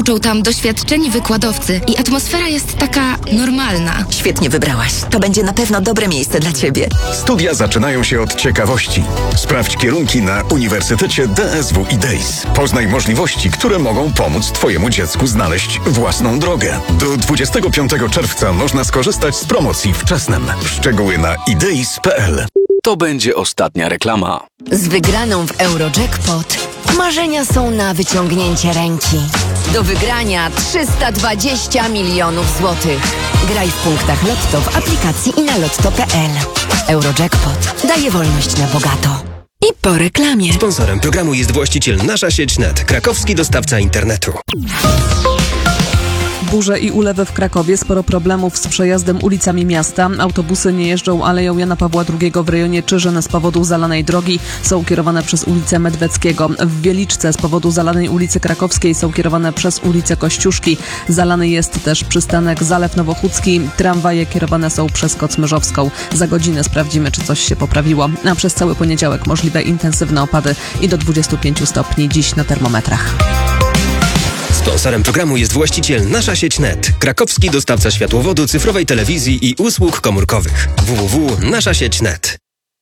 Uczą tam doświadczeni wykładowcy i atmosfera jest taka normalna. Świetnie wybrałaś. To będzie na pewno dobre miejsce dla ciebie. Studia zaczynają się od ciekawości. Sprawdź kierunki na Uniwersytecie DSW i DEIS. Poznaj możliwości, które mogą pomóc twojemu dziecku znaleźć własną drogę. Do 25 czerwca można skorzystać z promocji wczesnym. Szczegóły na ideis.pl. To będzie ostatnia reklama. Z wygraną w Eurojackpot marzenia są na wyciągnięcie ręki. Do wygrania 320 milionów złotych. Graj w punktach Lotto w aplikacji i na lotto.pl. Eurojackpot daje wolność na bogato. I po reklamie. Sponsorem programu jest właściciel Nasza Sieć Net, krakowski dostawca internetu. Burze i ulewy w Krakowie, sporo problemów z przejazdem ulicami miasta. Autobusy nie jeżdżą aleją Jana Pawła II w rejonie Czyżyn z powodu zalanej drogi. Są kierowane przez ulicę Medweckiego. W Wieliczce z powodu zalanej ulicy Krakowskiej są kierowane przez ulicę Kościuszki. Zalany jest też przystanek Zalew Nowochódzki. Tramwaje kierowane są przez Kocmyrzowską. Za godzinę sprawdzimy, czy coś się poprawiło. A przez cały poniedziałek możliwe intensywne opady i do 25 stopni dziś na termometrach. Sponsorem programu jest właściciel Nasza Sieć Net, krakowski dostawca światłowodu, cyfrowej telewizji i usług komórkowych. www.naszasieć.net.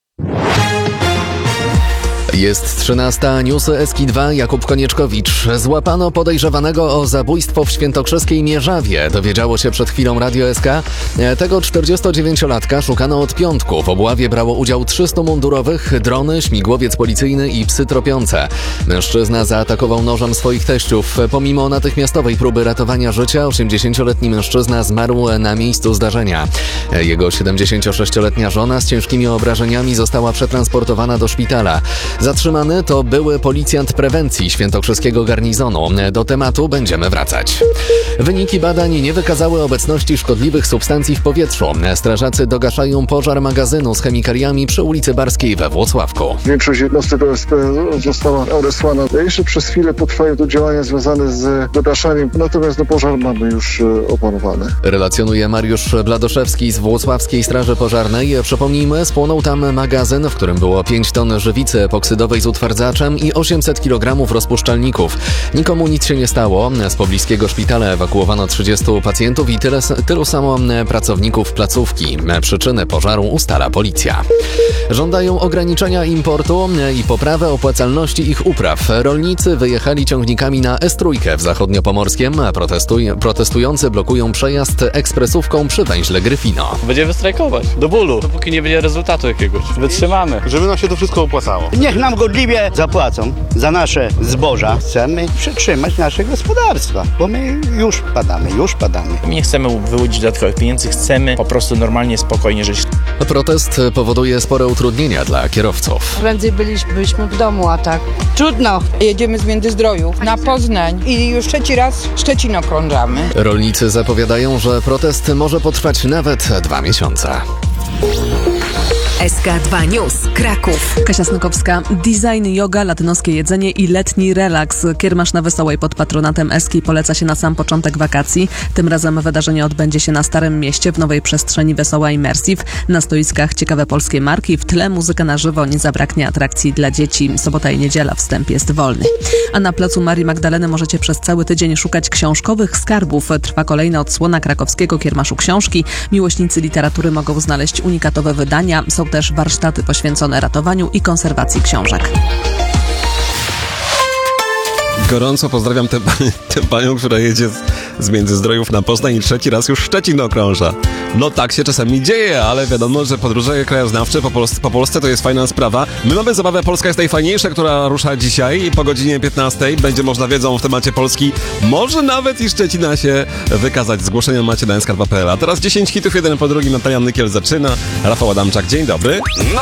Jest 13. Newsy Eski 2. Jakub Konieczkowicz. Złapano podejrzewanego o zabójstwo w świętokrzyskiej Mierzawie. Dowiedziało się przed chwilą Radio SK. Tego 49-latka szukano od piątku. W obławie brało udział 300 mundurowych, drony, śmigłowiec policyjny i psy tropiące. Mężczyzna zaatakował nożem swoich teściów. Pomimo natychmiastowej próby ratowania życia, 80-letni mężczyzna zmarł na miejscu zdarzenia. Jego 76-letnia żona z ciężkimi obrażeniami została przetransportowana do szpitala. Zatrzymany to były policjant prewencji świętokrzyskiego garnizonu. Do tematu będziemy wracać. Wyniki badań nie wykazały obecności szkodliwych substancji w powietrzu. Strażacy dogaszają pożar magazynu z chemikaliami przy ulicy Barskiej we Włocławku. Większość jednostek OSP została odesłana. Jeszcze przez chwilę potrwają tu działania związane z dogaszaniem, natomiast pożar mamy już opanowany. Relacjonuje Mariusz Bladoszewski z Włocławskiej Straży Pożarnej. Przypomnijmy, spłonął tam magazyn, w którym było 5 ton żywicy epoksydowej z utwardzaczem i 800 kg rozpuszczalników. Nikomu nic się nie stało. Z pobliskiego szpitala ewakuowano 30 pacjentów i tylu samo pracowników placówki. Przyczyny pożaru ustala policja. Żądają ograniczenia importu i poprawę opłacalności ich upraw. Rolnicy wyjechali ciągnikami na S3 w Zachodniopomorskiem. Protestujący blokują przejazd ekspresówką przy węźle Gryfino. Będziemy strajkować do bólu, dopóki nie będzie rezultatu jakiegoś. Wytrzymamy. Żeby nam się to wszystko opłacało. Niech nam godliwie zapłacą za nasze zboża. Chcemy przytrzymać nasze gospodarstwa, bo my już padamy. My nie chcemy wyłudzić dodatkowych pieniędzy, chcemy po prostu normalnie, spokojnie żyć. Protest powoduje spore utrudnienia dla kierowców. Prędzej bylibyśmy w domu, a tak trudno. Jedziemy z Międzyzdrojów na Poznań i już trzeci raz Szczecin okrążamy. Rolnicy zapowiadają, że protest może potrwać nawet 2 miesiące. SK2 News, Kraków. Kasia Snokowska. Design, yoga, latynoskie jedzenie i letni relaks. Kiermasz na Wesołej pod patronatem Eski poleca się na sam początek wakacji. Tym razem wydarzenie odbędzie się na Starym Mieście w nowej przestrzeni Wesoła Immersive. Na stoiskach ciekawe polskie marki, w tle muzyka na żywo, nie zabraknie atrakcji dla dzieci. Sobota i niedziela, wstęp jest wolny. A na placu Marii Magdaleny możecie przez cały tydzień szukać książkowych skarbów. Trwa kolejna odsłona krakowskiego Kiermaszu Książki. Miłośnicy literatury mogą znaleźć unikatowe wydania. Są też warsztaty poświęcone ratowaniu i konserwacji książek. Gorąco pozdrawiam tę panią, która jedzie z Międzyzdrojów na Poznań i trzeci raz już Szczecin okrąża. No tak się czasami dzieje, ale wiadomo, że podróże krajoznawcze po Polsce to jest fajna sprawa. My mamy zabawę Polska jest najfajniejsza, która rusza dzisiaj i po godzinie 15 będzie można wiedzą w temacie Polski, może nawet i Szczecina się wykazać. Zgłoszenia macie na skr2.pl. A teraz 10 hitów, jeden po drugim. Natalia Nykiel zaczyna. Rafał Adamczak, dzień dobry.